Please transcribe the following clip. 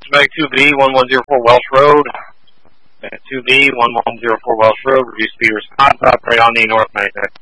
Schematic 2B, 1104 Welsh Road. 2B, 1104 Welsh Road, reduce speed response, operate on the north 96.